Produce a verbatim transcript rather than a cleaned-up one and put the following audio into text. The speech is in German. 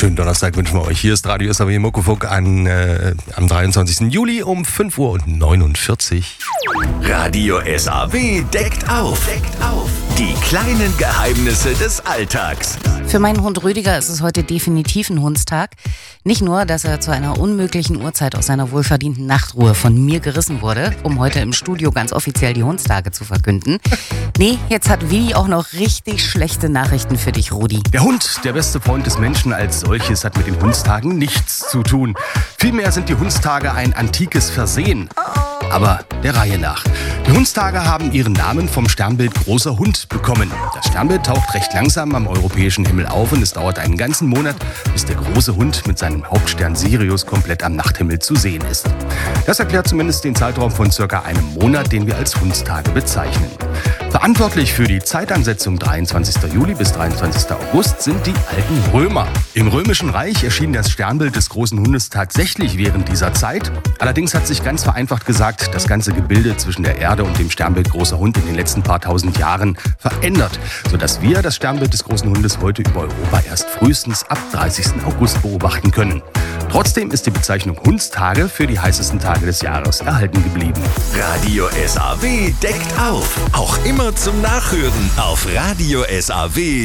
schönen Donnerstag wünschen wir euch. Hier ist Radio S A W Muckefuck an, äh, am dreiundzwanzigsten Juli um fünf Uhr neunundvierzig. Radio S A W deckt auf. Deckt auf. Die kleinen Geheimnisse des Alltags. Für meinen Hund Rüdiger ist es heute definitiv ein Hundstag. Nicht nur, dass er zu einer unmöglichen Uhrzeit aus seiner wohlverdienten Nachtruhe von mir gerissen wurde, um heute im Studio ganz offiziell die Hundstage zu verkünden. Nee, jetzt hat Willi auch noch richtig schlechte Nachrichten für dich, Rudi. Der Hund, der beste Freund des Menschen als solches, hat mit den Hundstagen nichts zu tun. Vielmehr sind die Hundstage ein antikes Versehen. Aber der Reihe nach. Die Hundstage haben ihren Namen vom Sternbild Großer Hund bekommen. Das Sternbild taucht recht langsam am europäischen Himmel auf und es dauert einen ganzen Monat, bis der große Hund mit seinem Hauptstern Sirius komplett am Nachthimmel zu sehen ist. Das erklärt zumindest den Zeitraum von circa einem Monat, den wir als Hundstage bezeichnen. Verantwortlich für die Zeitansetzung dreiundzwanzigsten Juli bis dreiundzwanzigsten August sind die alten Römer. Im Römischen Reich erschien das Sternbild des großen Hundes tatsächlich während dieser Zeit. Allerdings hat sich ganz vereinfacht gesagt das ganze Gebilde zwischen der Erde und dem Sternbild Großer Hund in den letzten paar tausend Jahren verändert, sodass wir das Sternbild des großen Hundes heute über Europa erst frühestens ab dreißigsten August beobachten können. Trotzdem ist die Bezeichnung Hundstage für die heißesten Tage des Jahres erhalten geblieben. Radio S A W deckt auf. Auch immer zum Nachhören auf Radio S A W.